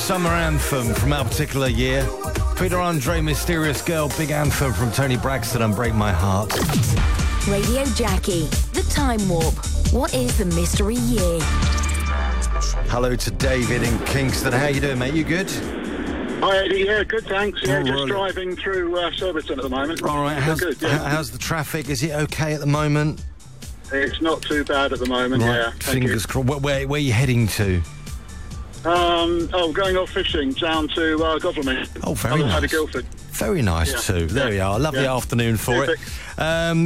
summer anthem from our particular year. Peter Andre, Mysterious Girl, big anthem from Tony Braxton and Break My Heart. Radio Jackie, The Time Warp. What is the mystery year? Hello to David in Kingston. How you doing, mate? You good? Hi, Eddie. Yeah, good, thanks. Yeah, Oh, just really? driving through Surbiton at the moment. All right. How's, good, yeah. how's the traffic? Is it okay at the moment? It's not too bad at the moment, Right. yeah. Thank Fingers crossed. Where are you heading to? you. Going off fishing down to Godalming. Oh, very Other side nice. of Guildford. Very nice Yeah. too. There we are. Lovely Yeah. afternoon for it. In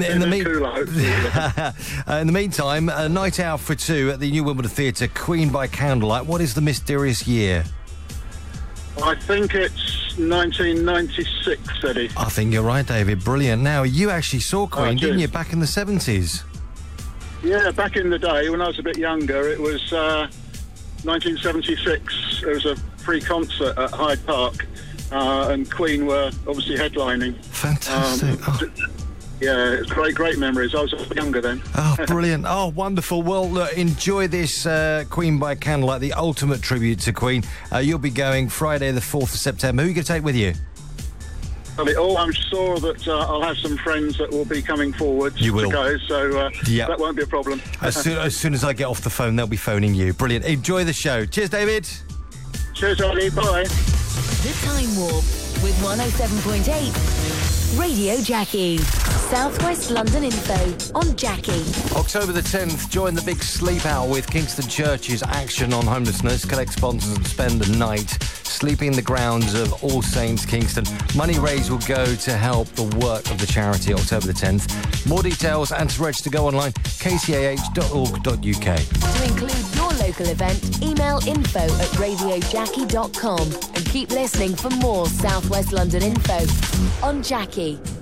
the meantime, a night out for two at the New Wimbledon Theatre, Queen by Candlelight. What is the mysterious year? I think it's 1996, Eddie. I think you're right, David. Brilliant. Now, you actually saw Queen, didn't cheers. you, back in the 70s? Yeah, back in the day when I was a bit younger, it was 1976. There was a free concert at Hyde Park, and Queen were obviously headlining. Fantastic. Yeah, it's great memories. I was younger then. Oh, brilliant. Oh, wonderful. Well, look, enjoy this Queen by Candlelight, the ultimate tribute to Queen. You'll be going Friday the 4th of September. Who are you going to take with you? Oh, I'm sure that I'll have some friends that will be coming forward You will. to go, so Yeah. that won't be a problem. As soon as I get off the phone, they'll be phoning you. Brilliant. Enjoy the show. Cheers, David. Cheers, Eddie. Bye. The Time Warp with 107.8 Radio Jackie. Southwest London info on Jackie. October the 10th, join the big sleep out with Kingston Church's Action on Homelessness. Collect sponsors and spend the night sleeping in the grounds of All Saints Kingston. Money raised will go to help the work of the charity October the 10th. More details and to register, go online, kcah.org.uk. To include your local event, email info@radiojackie.com and keep listening for more Southwest London info on Jackie.